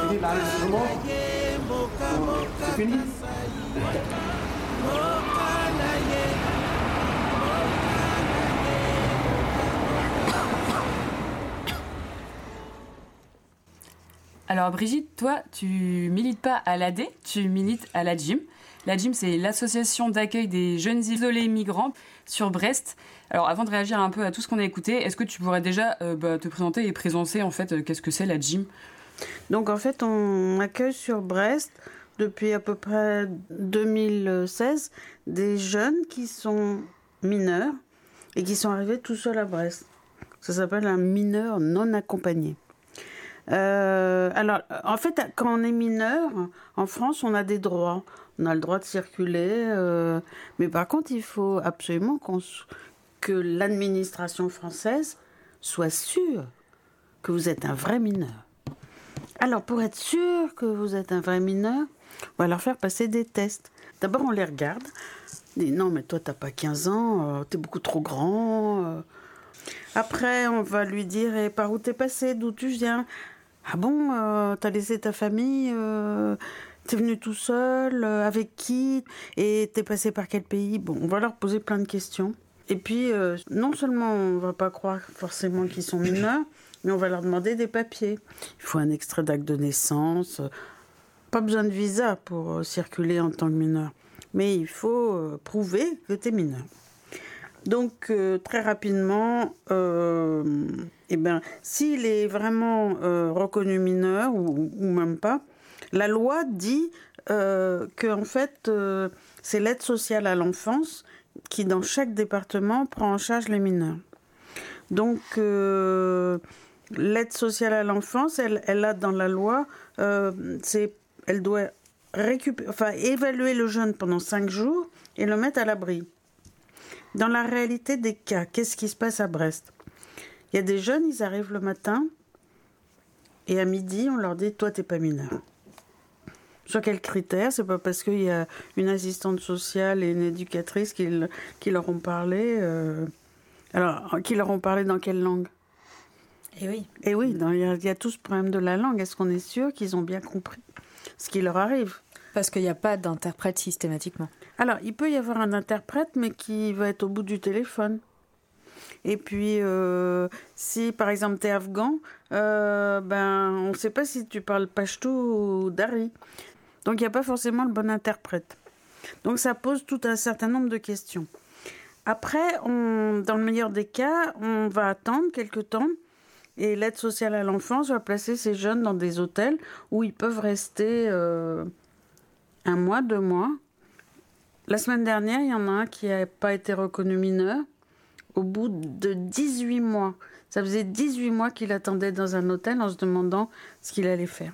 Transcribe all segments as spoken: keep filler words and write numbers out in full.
entendu l'enregistrement? C'est fini? Alors Brigitte, toi, tu milites pas à l'A D, tu milites à la J I M. La J I M, c'est l'association d'accueil des jeunes isolés migrants sur Brest. Alors avant de réagir un peu à tout ce qu'on a écouté, est-ce que tu pourrais déjà euh, bah, te présenter et présenter en fait euh, qu'est-ce que c'est la J I M? Donc en fait, on accueille sur Brest depuis à peu près deux mille seize des jeunes qui sont mineurs et qui sont arrivés tout seuls à Brest. Ça s'appelle un mineur non accompagné. Euh, alors, en fait, quand on est mineur, en France, on a des droits. On a le droit de circuler, euh, mais par contre, il faut absolument qu'on, que l'administration française soit sûre que vous êtes un vrai mineur. Alors, pour être sûr que vous êtes un vrai mineur, on va leur faire passer des tests. D'abord, on les regarde. On dit, non, mais toi, t'as pas quinze ans, euh, t'es beaucoup trop grand. Euh. Après, on va lui dire, eh, par où t'es passé, d'où tu viens? Ah bon, euh, t'as laissé ta famille, euh, t'es venu tout seul, euh, avec qui? Et t'es passé par quel pays? Bon, on va leur poser plein de questions. Et puis, euh, non seulement on va pas croire forcément qu'ils sont mineurs, mais on va leur demander des papiers. Il faut un extrait d'acte de naissance. Pas besoin de visa pour euh, circuler en tant que mineur. Mais il faut euh, prouver que t'es mineur. Donc, euh, très rapidement, euh, eh ben, s'il est vraiment euh, reconnu mineur, ou, ou même pas, la loi dit euh, que en fait, euh, c'est l'aide sociale à l'enfance qui, dans chaque département, prend en charge les mineurs. Donc, euh, l'aide sociale à l'enfance, elle, elle a dans la loi, euh, c'est, elle doit récupérer, enfin, évaluer le jeune pendant cinq jours et le mettre à l'abri. Dans la réalité des cas, qu'est-ce qui se passe à Brest? Il y a des jeunes, ils arrivent le matin et à midi, on leur dit « toi, t'es pas mineur ». Sur quels critères? C'est pas parce qu'il y a une assistante sociale et une éducatrice qui, qui leur ont parlé. Euh... Alors, qui leur ont parlé dans quelle langue? Eh oui. Eh oui, il y, y a tout ce problème de la langue. Est-ce qu'on est sûr qu'ils ont bien compris ce qui leur arrive? Parce qu'il n'y a pas d'interprète systématiquement. Alors, il peut y avoir un interprète, mais qui va être au bout du téléphone. Et puis, euh, si par exemple tu es afghan, euh, ben, on ne sait pas si tu parles pachto ou dari. Donc, il n'y a pas forcément le bon interprète. Donc, ça pose tout un certain nombre de questions. Après, on, dans le meilleur des cas, on va attendre quelque temps et l'aide sociale à l'enfance va placer ces jeunes dans des hôtels où ils peuvent rester euh, un mois, deux mois. La semaine dernière, il y en a un qui n'a pas été reconnu mineur au bout de dix-huit mois. Ça faisait dix-huit mois qu'il attendait dans un hôtel en se demandant ce qu'il allait faire.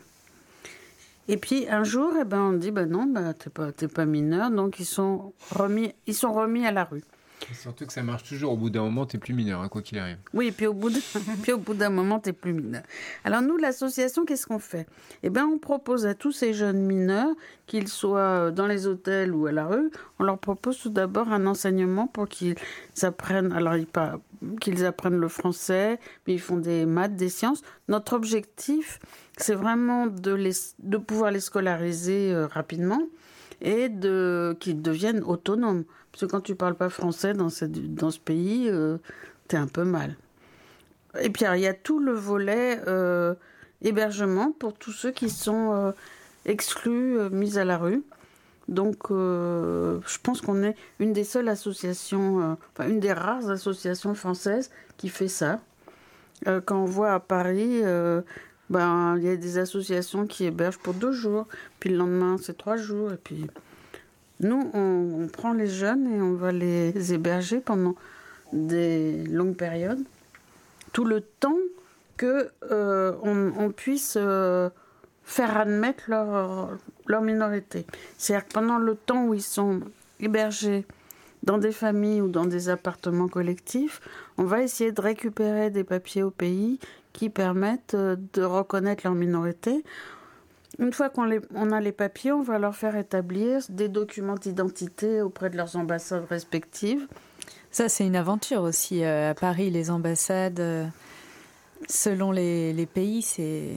Et puis un jour, eh ben, on dit ben non, ben, t'es pas, t'es pas mineur, donc ils sont remis, ils sont remis à la rue. Et surtout que ça marche toujours. Au bout d'un moment, t'es plus mineur, hein, quoi qu'il arrive. Oui, et puis au bout de, puis au bout d'un moment, t'es plus mineur. Alors nous, l'association, qu'est-ce qu'on fait? Eh ben, on propose à tous ces jeunes mineurs, qu'ils soient dans les hôtels ou à la rue, on leur propose tout d'abord un enseignement pour qu'ils apprennent. Alors, ils pas qu'ils apprennent le français, mais ils font des maths, des sciences. Notre objectif, c'est vraiment de les, de pouvoir les scolariser euh, rapidement et de qu'ils deviennent autonomes. Parce que quand tu parles pas français dans, cette, dans ce pays, euh, t'es un peu mal. Et puis, il y a tout le volet euh, hébergement pour tous ceux qui sont euh, exclus, euh, mis à la rue. Donc, euh, je pense qu'on est une des seules associations, euh, enfin, une des rares associations françaises qui fait ça. Euh, quand on voit à Paris, euh, ben, il y a des associations qui hébergent pour deux jours, puis le lendemain, c'est trois jours, et puis... Nous, on, on prend les jeunes et on va les héberger pendant des longues périodes, tout le temps que euh, on, on puisse euh, faire admettre leur, leur minorité. C'est-à-dire que pendant le temps où ils sont hébergés dans des familles ou dans des appartements collectifs, on va essayer de récupérer des papiers au pays qui permettent de reconnaître leur minorité. Une fois qu'on les, on a les papiers, on va leur faire établir des documents d'identité auprès de leurs ambassades respectives. Ça, c'est une aventure aussi. Euh, à Paris, les ambassades, euh, selon les, les pays, c'est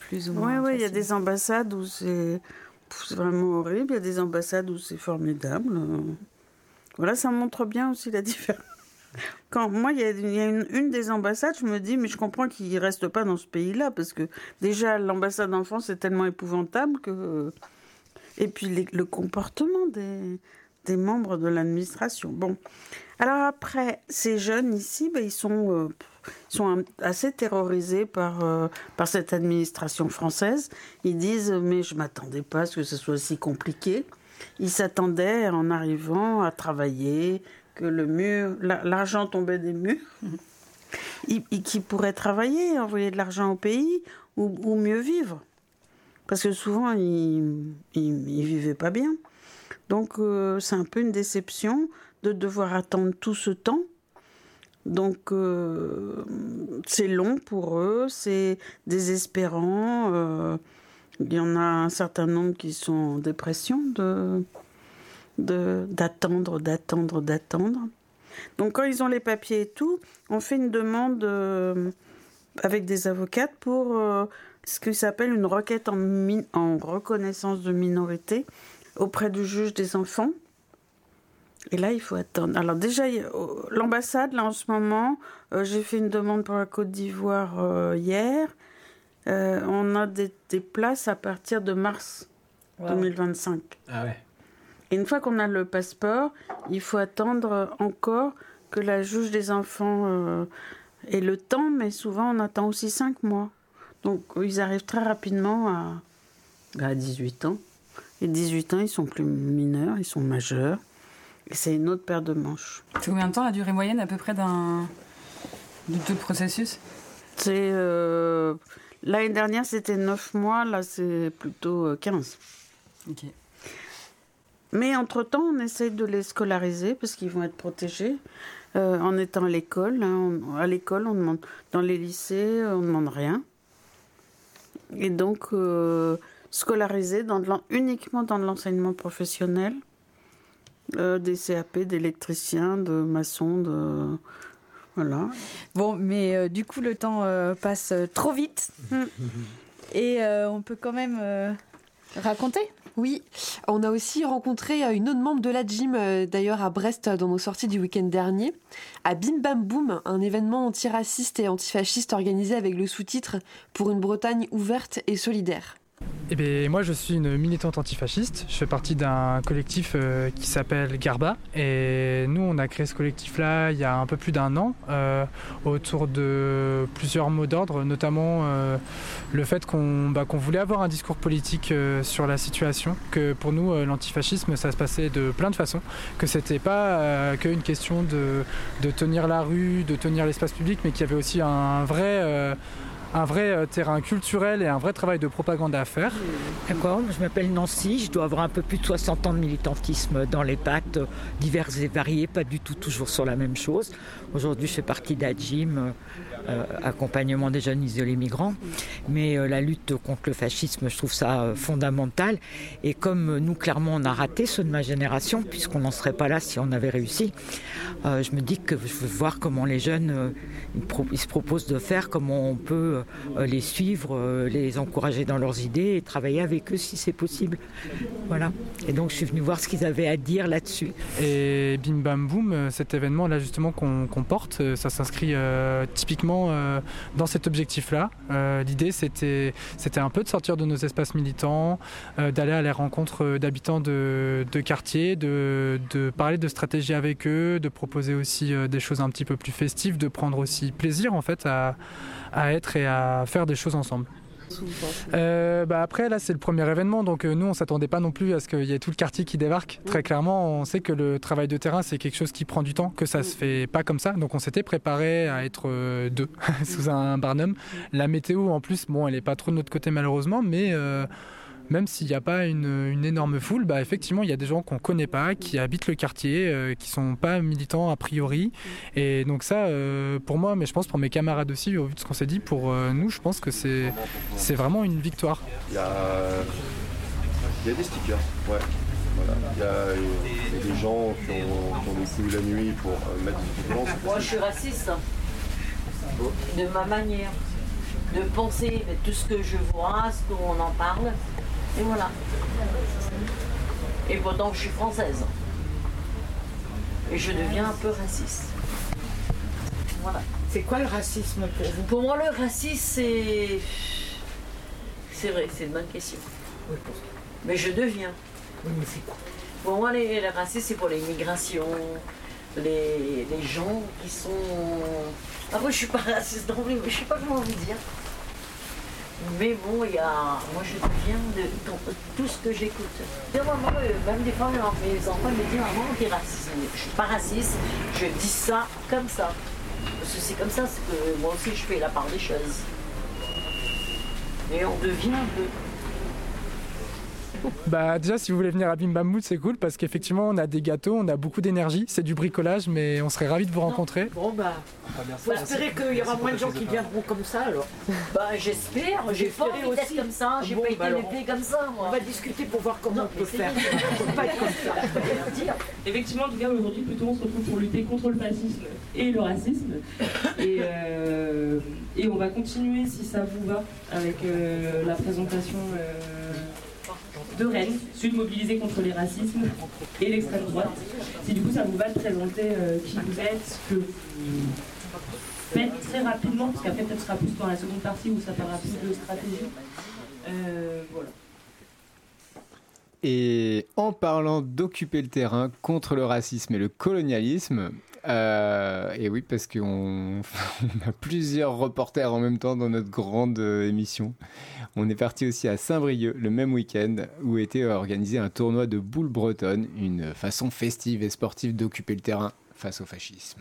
plus ou moins. Oui, oui, il y a facile. des ambassades où c'est, c'est vraiment horrible, il y a des ambassades où c'est formidable. Voilà, ça montre bien aussi la différence. Quand moi, il y a, il y a une, une des ambassades, je me dis, mais je comprends qu'ils ne restent pas dans ce pays-là, parce que déjà, l'ambassade en France est tellement épouvantable que... Et puis, les, le comportement des, des membres de l'administration. Bon. Alors après, ces jeunes ici, ben, ils sont, euh, ils sont assez terrorisés par, euh, par cette administration française. Ils disent, mais je ne m'attendais pas à ce que ce soit aussi compliqué. Ils s'attendaient, en arrivant, à travailler, que le mur, la, l'argent tombait des murs, ils, ils, qu'ils pourraient travailler, envoyer de l'argent au pays, ou, ou mieux vivre. Parce que souvent, ils ne vivaient pas bien. Donc, euh, c'est un peu une déception de devoir attendre tout ce temps. Donc, euh, c'est long pour eux, c'est désespérant. Euh, il y en a un certain nombre qui sont en dépression de, de, d'attendre, d'attendre, d'attendre. Donc, quand ils ont les papiers et tout, on fait une demande euh, avec des avocates pour euh, ce qui s'appelle une requête en, min- en reconnaissance de minorité auprès du juge des enfants. Et là, il faut attendre. Alors déjà, l'ambassade, là, en ce moment, euh, j'ai fait une demande pour la Côte d'Ivoire euh, hier. Euh, on a des, des places à partir de mars wow. deux mille vingt-cinq. Ah ouais. Et une fois qu'on a le passeport, il faut attendre encore que la juge des enfants euh, ait le temps, mais souvent, on attend aussi cinq mois. Donc, ils arrivent très rapidement à, à dix-huit ans. Et dix-huit ans, ils sont plus mineurs, ils sont majeurs. Et c'est une autre paire de manches. C'est combien de temps la durée moyenne à peu près d'un de tout le processus ? C'est euh, l'année dernière c'était neuf mois, là c'est plutôt quinze. Ok. Mais entre-temps, on essaye de les scolariser parce qu'ils vont être protégés euh, en étant à l'école. Hein. On, à l'école, on demande, dans les lycées, on ne demande rien. Et donc, euh, scolarisés dans de uniquement dans de l'enseignement professionnel. Euh, des C A P, d'électriciens, de maçons, de... Voilà. Bon, mais euh, du coup, le temps euh, passe trop vite. Et euh, on peut quand même euh, raconter. Oui, on a aussi rencontré une autre membre de la Gym, euh, d'ailleurs à Brest, dans nos sorties du week-end dernier, à Bim Bam Boum, un événement antiraciste et antifasciste organisé avec le sous-titre « Pour une Bretagne ouverte et solidaire ». Eh bien, moi, je suis une militante antifasciste. Je fais partie d'un collectif euh, qui s'appelle Garba. Et nous, on a créé ce collectif-là il y a un peu plus d'un an, euh, autour de plusieurs mots d'ordre, notamment euh, le fait qu'on, bah, qu'on voulait avoir un discours politique euh, sur la situation, que pour nous, euh, l'antifascisme, ça se passait de plein de façons, que c'était pas euh, qu'une question de, de tenir la rue, de tenir l'espace public, mais qu'il y avait aussi un vrai... Euh, un vrai terrain culturel et un vrai travail de propagande à faire. D'accord, je m'appelle Nancy, je dois avoir un peu plus de soixante ans de militantisme dans les pattes divers et variés, pas du tout toujours sur la même chose. Aujourd'hui, je fais partie d'A-Gym, euh, accompagnement des jeunes isolés migrants, mais euh, la lutte contre le fascisme, je trouve ça euh, fondamental. Et comme nous, clairement, on a raté, ceux de ma génération, puisqu'on n'en serait pas là si on avait réussi, euh, je me dis que je veux voir comment les jeunes euh, ils, pro- ils se proposent de faire, comment on peut euh, les suivre, euh, les encourager dans leurs idées et travailler avec eux si c'est possible. Voilà. Et donc, je suis venue voir ce qu'ils avaient à dire là-dessus. Et Bim Bam Boum, cet événement-là, justement, qu'on, qu'on porte, ça s'inscrit euh, typiquement euh, dans cet objectif-là. Euh, l'idée, c'était, c'était un peu de sortir de nos espaces militants, euh, d'aller à la rencontre d'habitants de, de quartiers, de, de parler de stratégie avec eux, de proposer aussi euh, des choses un petit peu plus festives, de prendre aussi plaisir, en fait, à, à être et à faire des choses ensemble. Euh, bah après là c'est le premier événement, donc euh, nous on s'attendait pas non plus à ce qu'il y ait tout le quartier qui débarque. Très clairement on sait que le travail de terrain c'est quelque chose qui prend du temps, que ça se fait pas comme ça, donc on s'était préparé à être euh, deux sous un barnum. La météo en plus bon elle est pas trop de notre côté malheureusement, mais euh, même s'il n'y a pas une, une énorme foule, bah effectivement il y a des gens qu'on ne connaît pas, qui habitent le quartier, euh, qui ne sont pas militants a priori. Et donc ça, euh, pour moi, mais je pense pour mes camarades aussi, au vu de ce qu'on s'est dit, pour euh, nous, je pense que c'est, c'est vraiment une victoire. Il y a, il y a des stickers, ouais. Voilà. Il, y a, il y a des gens qui ont, qui ont découvert la nuit pour euh, mettre des violences. Moi je suis raciste, de ma manière. de penser mais tout ce que je vois, ce qu'on en parle. Et voilà. Et pourtant, je suis française. Et je deviens un peu raciste. Voilà. C'est quoi le racisme pour vous? Pour moi, le racisme, c'est... C'est vrai, c'est une bonne question. Oui, pour... Mais je deviens. Oui, mais c'est quoi? Pour moi, les, les racistes, c'est pour les migrations, les, les gens qui sont... Après, je suis pas raciste non plus, mais je sais pas comment vous dire. Mais bon, il y a... Moi, je deviens de tout ce que j'écoute. Maman, même des fois, mes enfants me disent, maman, t'es raciste. Je suis pas raciste, je dis ça comme ça. Parce que c'est comme ça, c'est que moi aussi, je fais la part des choses. Et on devient de... Bah déjà si vous voulez venir à Bim Bam Boum c'est cool parce qu'effectivement on a des gâteaux, on a beaucoup d'énergie, c'est du bricolage mais on serait ravis de vous rencontrer. Bon bah, faut espérer qu'il y aura moins de gens qui viendront comme ça alors. Bah j'espère, j'ai pas envie d'être comme ça, j'ai bon, pas été bah, élevée comme ça moi. On va discuter pour voir comment non, on peut faire. Faut pas être comme ça. Effectivement, en tout cas aujourd'hui plutôt on se retrouve pour lutter contre le fascisme et le racisme. Et, euh, et on va continuer si ça vous va avec euh, la présentation euh, de Rennes, Sud mobilisé contre les racismes et l'extrême droite. Si du coup ça vous va de présenter euh, qui vous êtes, ce que vous faites très rapidement, parce qu'après peut-être ce sera plus dans la seconde partie où ça parlera plus de stratégie. Euh, voilà. Et en parlant d'occuper le terrain contre le racisme et le colonialisme, euh, et oui, parce qu'on on a plusieurs reporters en même temps dans notre grande euh, émission. On est parti aussi à Saint-Brieuc le même week-end où était organisé un tournoi de boules bretonnes, une façon festive et sportive d'occuper le terrain face au fascisme.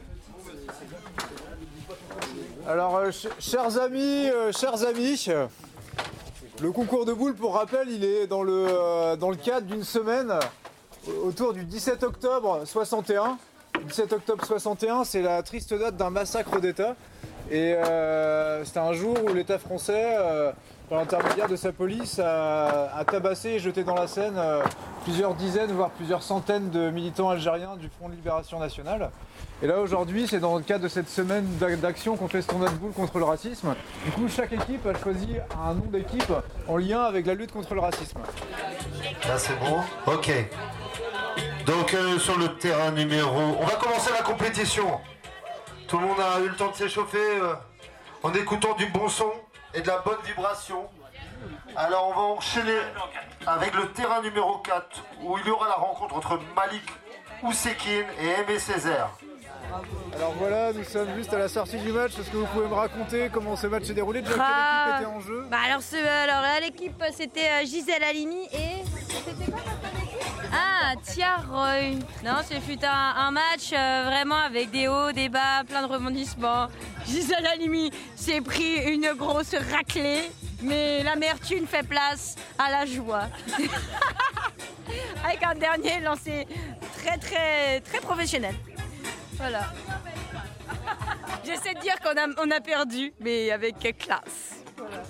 Alors, euh, ch- chers amis, euh, chers amis, le concours de boules, pour rappel, il est dans le, euh, dans le cadre d'une semaine autour du dix-sept octobre soixante et un. dix-sept octobre soixante et un, c'est la triste date d'un massacre d'État. Et euh, c'était un jour où l'État français, euh, par l'intermédiaire de sa police, a, a tabassé et jeté dans la Seine euh, plusieurs dizaines, voire plusieurs centaines de militants algériens du Front de Libération Nationale. Et là aujourd'hui, c'est dans le cadre de cette semaine d'action qu'on fait ce tournoi de boules contre le racisme. Du coup, chaque équipe a choisi un nom d'équipe en lien avec la lutte contre le racisme. Là c'est bon. Ok. Donc euh, sur le terrain numéro... On va commencer la compétition. Tout le monde a eu le temps de s'échauffer euh, en écoutant du bon son et de la bonne vibration. Alors on va enchaîner avec le terrain numéro quatre où il y aura la rencontre entre Malik Oussekine et Aimé Césaire. Alors voilà, nous sommes juste à la sortie du match. Est-ce que vous pouvez me raconter comment ce match s'est déroulé? Déjà, ah, quelle équipe était en jeu? Bah alors, ce, alors là, l'équipe c'était euh, Gisèle Halimi et c'était quoi votre équipe? Ah, Tiaroy. Non, ce fut un, un match euh, vraiment avec des hauts, des bas, plein de rebondissements. Gisèle Halimi s'est pris une grosse raclée, mais l'amertume fait place à la joie. Avec un dernier lancé très très très professionnel. Voilà. J'essaie de dire qu'on a, on a perdu, mais avec classe. Voilà.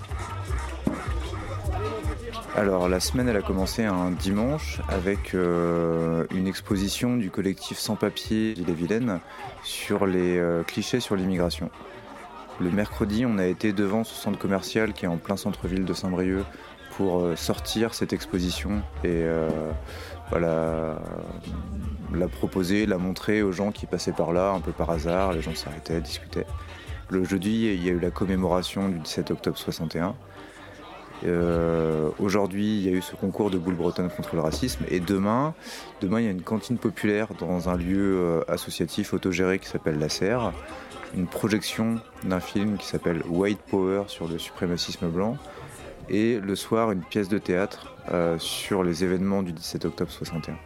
Alors la semaine elle a commencé un dimanche avec euh, une exposition du collectif Sans Papier Ille-et-Vilaine sur les euh, clichés sur l'immigration. Le mercredi on a été devant ce centre commercial qui est en plein centre-ville de Saint-Brieuc pour euh, sortir cette exposition et euh, voilà, la proposer, la montrer aux gens qui passaient par là un peu par hasard, les gens s'arrêtaient, discutaient. Le jeudi il y a eu la commémoration du dix-sept octobre soixante et un. Euh, aujourd'hui, il y a eu ce concours de boules bretonnes contre le racisme et demain, demain il y a une cantine populaire dans un lieu euh, associatif autogéré qui s'appelle la Serre, une projection d'un film qui s'appelle White Power sur le suprémacisme blanc et le soir une pièce de théâtre euh, sur les événements du dix-sept octobre soixante et un.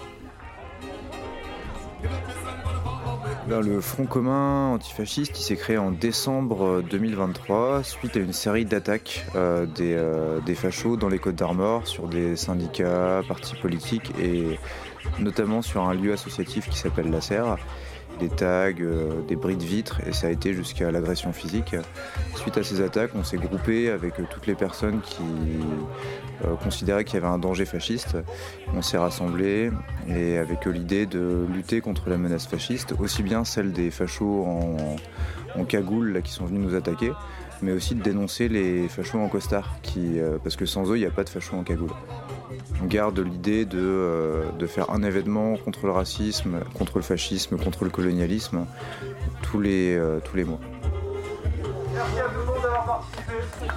Alors, le Front commun antifasciste il s'est créé en décembre deux mille vingt-trois suite à une série d'attaques euh, des, euh, des fachos dans les Côtes-d'Armor sur des syndicats, partis politiques et notamment sur un lieu associatif qui s'appelle la Serre. Des tags, euh, des bris de vitres et ça a été jusqu'à l'agression physique. Suite à ces attaques, on s'est groupé avec euh, toutes les personnes qui euh, considéraient qu'il y avait un danger fasciste. On s'est rassemblés et avec euh, l'idée de lutter contre la menace fasciste, aussi bien celle des fachos en, en cagoule là, qui sont venus nous attaquer, mais aussi de dénoncer les fachos en costard, qui, euh, parce que sans eux, il n'y a pas de fachos en cagoule. On garde l'idée de, euh, de faire un événement contre le racisme, contre le fascisme, contre le colonialisme, tous les, euh, tous les mois. Merci à tout le monde d'avoir participé.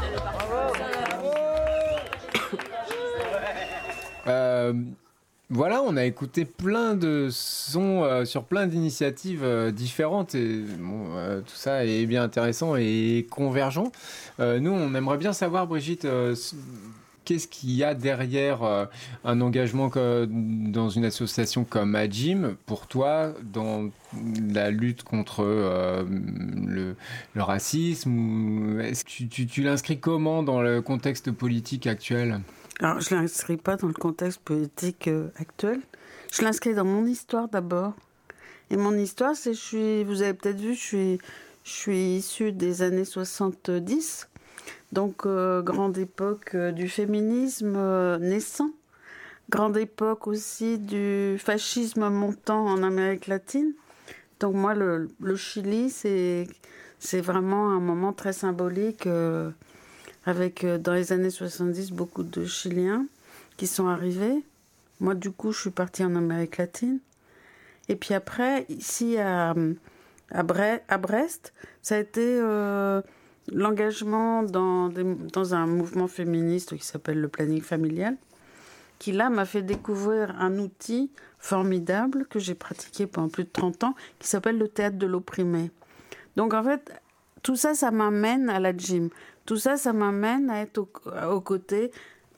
Euh, voilà, on a écouté plein de sons euh, sur plein d'initiatives euh, différentes et bon, euh, tout ça est bien intéressant et convergent. Euh, nous, on aimerait bien savoir, Brigitte, euh, qu'est-ce qu'il y a derrière euh, un engagement que, dans une association comme Adjim, pour toi, dans la lutte contre euh, le, le racisme? Est-ce que tu, tu, tu l'inscris comment dans le contexte politique actuel ? Alors, je ne l'inscris pas dans le contexte politique euh, actuel. Je l'inscris dans mon histoire d'abord. Et mon histoire, c'est je suis, vous avez peut-être vu, je suis, je suis issue des années soixante-dix. Donc, euh, grande époque euh, du féminisme euh, naissant. Grande époque aussi du fascisme montant en Amérique latine. Donc, moi, le, le Chili, c'est, c'est vraiment un moment très symbolique. Euh, avec, euh, dans les années soixante-dix, beaucoup de Chiliens qui sont arrivés. Moi, du coup, je suis partie en Amérique latine. Et puis après, ici, à, à, Bre- à Brest, ça a été euh, l'engagement dans, des, dans un mouvement féministe qui s'appelle le planning familial, qui, là, m'a fait découvrir un outil formidable que j'ai pratiqué pendant plus de trente ans, qui s'appelle le théâtre de l'opprimé. Donc, en fait, tout ça, ça m'amène à l'Adjim. Tout ça, ça m'amène à être au, aux côtés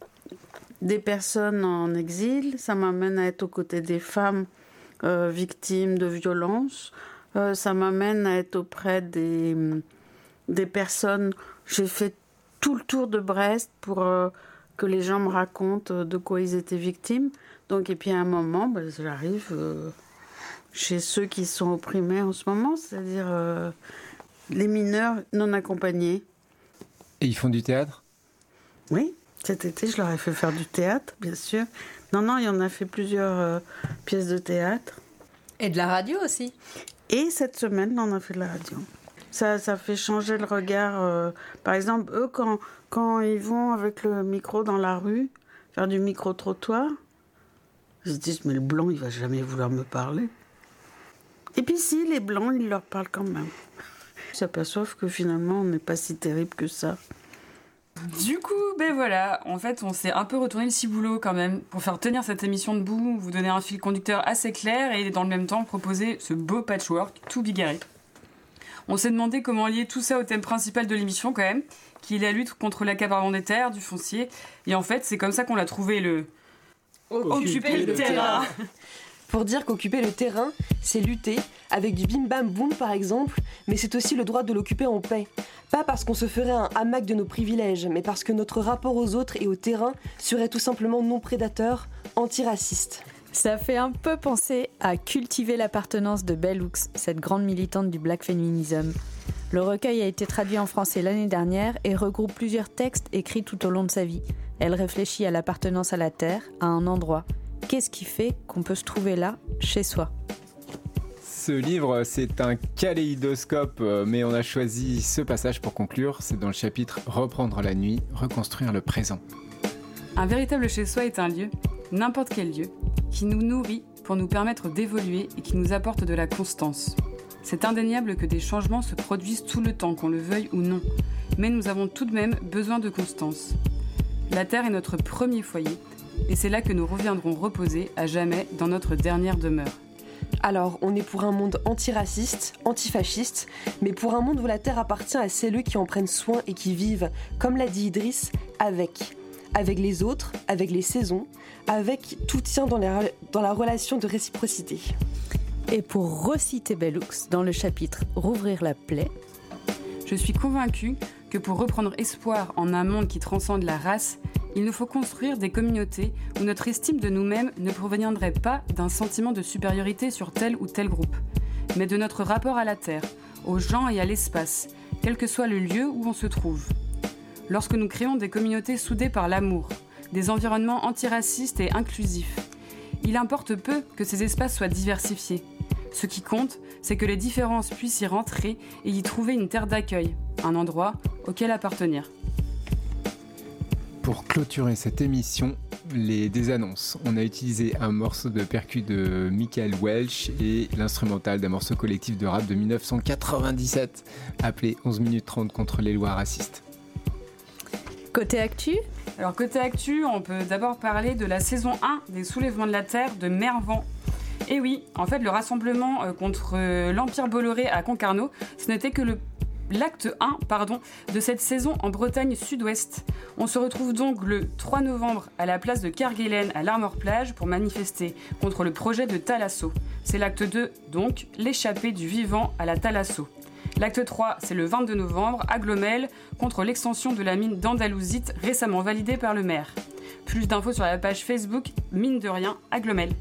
des personnes en exil, ça m'amène à être aux côtés des femmes euh, victimes de violences, euh, ça m'amène à être auprès des, des personnes. J'ai fait tout le tour de Brest pour euh, que les gens me racontent de quoi ils étaient victimes. Donc, et puis à un moment, ben, j'arrive euh, chez ceux qui sont opprimés en ce moment, c'est-à-dire euh, les mineurs non accompagnés. Et ils font du théâtre ? Oui, cet été, je leur ai fait faire du théâtre, bien sûr. Non, non, il y en a fait plusieurs euh, pièces de théâtre. Et de la radio aussi. Et cette semaine, on a fait de la radio. Ça, ça fait changer le regard. Euh, par exemple, eux, quand, quand ils vont avec le micro dans la rue, faire du micro-trottoir, ils se disent, mais le blanc, il va jamais vouloir me parler. Et puis si, les blancs, ils leur parlent quand même. Ils s'aperçoivent que finalement, on n'est pas si terrible que ça. Du coup, ben voilà, en fait, on s'est un peu retourné le ciboulot quand même pour faire tenir cette émission debout, vous donner un fil conducteur assez clair et dans le même temps proposer ce beau patchwork tout bigarré. On s'est demandé comment lier tout ça au thème principal de l'émission quand même, qui est la lutte contre l'accaparement des terres, du foncier. Et en fait, c'est comme ça qu'on l'a trouvé le... Occuper le terrain. Pour dire qu'occuper le terrain, c'est lutter, avec du bim bam boum par exemple, mais c'est aussi le droit de l'occuper en paix. Pas parce qu'on se ferait un hamac de nos privilèges, mais parce que notre rapport aux autres et au terrain serait tout simplement non prédateur, antiraciste. Ça fait un peu penser à Cultiver l'appartenance de Bell Hooks, cette grande militante du black feminism. Le recueil a été traduit en français l'année dernière et regroupe plusieurs textes écrits tout au long de sa vie. Elle réfléchit à l'appartenance à la terre, à un endroit. Qu'est-ce qui fait qu'on peut se trouver là, chez soi ? Ce livre, c'est un kaléidoscope, mais on a choisi ce passage pour conclure. C'est dans le chapitre « Reprendre la nuit, reconstruire le présent ». Un véritable chez-soi est un lieu, n'importe quel lieu, qui nous nourrit pour nous permettre d'évoluer et qui nous apporte de la constance. C'est indéniable que des changements se produisent tout le temps, qu'on le veuille ou non, mais nous avons tout de même besoin de constance. La Terre est notre premier foyer, et c'est là que nous reviendrons reposer à jamais dans notre dernière demeure. Alors, on est pour un monde antiraciste, antifasciste, mais pour un monde où la terre appartient à celles qui en prennent soin et qui vivent, comme l'a dit Idriss, avec. Avec les autres, avec les saisons, avec tout tient dans la, dans la relation de réciprocité. Et pour reciter Bell Hooks dans le chapitre « Rouvrir la plaie », je suis convaincue que pour reprendre espoir en un monde qui transcende la race, il nous faut construire des communautés où notre estime de nous-mêmes ne proviendrait pas d'un sentiment de supériorité sur tel ou tel groupe, mais de notre rapport à la terre, aux gens et à l'espace, quel que soit le lieu où on se trouve. Lorsque nous créons des communautés soudées par l'amour, des environnements antiracistes et inclusifs, il importe peu que ces espaces soient diversifiés. Ce qui compte, c'est que les différences puissent y rentrer et y trouver une terre d'accueil, un endroit auquel appartenir. Pour clôturer cette émission, les des annonces. On a utilisé un morceau de percu de Michael Welch et l'instrumental d'un morceau collectif de rap de dix-neuf cent quatre-vingt-dix-sept appelé onze minutes trente contre les lois racistes. Côté actu ? Alors côté actu, on peut d'abord parler de la saison un des Soulèvements de la Terre de Mervan. Et oui, en fait, le rassemblement euh, contre euh, l'Empire Bolloré à Concarneau, ce n'était que le l'acte un pardon, de cette saison en Bretagne sud-ouest. On se retrouve donc le trois novembre à la place de Kerguelen à l'Armor-Plage pour manifester contre le projet de Thalasso. C'est l'acte deux, donc, l'échappée du vivant à la Thalasso. L'acte trois, c'est le vingt-deux novembre à Glomel contre l'extension de la mine d'Andalusite récemment validée par le maire. Plus d'infos sur la page Facebook Mine de Rien à Glomel.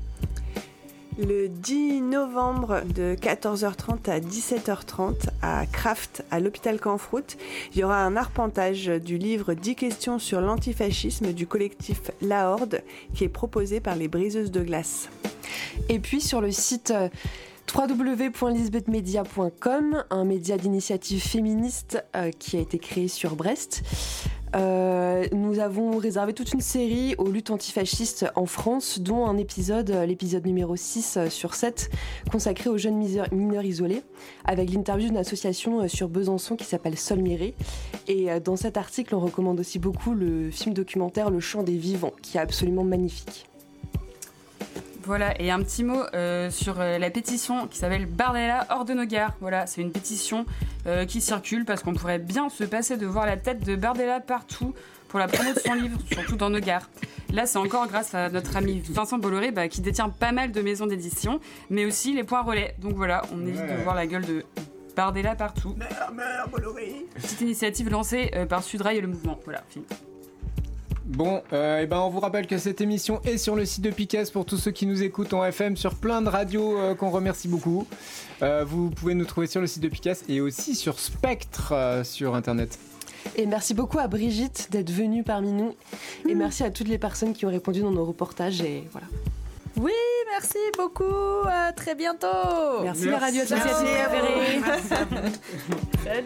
Le dix novembre de quatorze heures trente à dix-sept heures trente à Kraft, à l'hôpital Canfroute, il y aura un arpentage du livre dix questions sur l'antifascisme du collectif La Horde qui est proposé par les briseuses de glace. Et puis sur le site w w w point lisbeth media point com, un média d'initiative féministe euh, qui a été créé sur Brest. Euh, nous avons réservé toute une série aux luttes antifascistes en France, dont un épisode, l'épisode numéro six sur sept, consacré aux jeunes mineurs isolés, avec l'interview d'une association sur Besançon qui s'appelle Solmiré. Et dans cet article, on recommande aussi beaucoup le film documentaire Le Chant des Vivants, qui est absolument magnifique. Voilà, et un petit mot euh, sur euh, la pétition qui s'appelle Bardella hors de nos gares. Voilà, c'est une pétition euh, qui circule parce qu'on pourrait bien se passer de voir la tête de Bardella partout pour la promo de son livre, surtout dans nos gares. Là, c'est encore grâce à notre ami Vincent Bolloré bah, qui détient pas mal de maisons d'édition, mais aussi les points relais. Donc voilà, on évite ouais. de voir la gueule de Bardella partout. Merde, merde, Bolloré. Petite initiative lancée euh, par Sudrail et le mouvement. Voilà, fini. Bon, euh, et ben on vous rappelle que cette émission est sur le site de Picas pour tous ceux qui nous écoutent en F M sur plein de radios euh, qu'on remercie beaucoup. Euh, vous pouvez nous trouver sur le site de Picas et aussi sur Spectre euh, sur internet. Et merci beaucoup à Brigitte d'être venue parmi nous. Et merci à toutes les personnes qui ont répondu dans nos reportages. Et voilà. Oui, merci beaucoup. À très bientôt. Merci, merci. La radio associative préférée. Salut.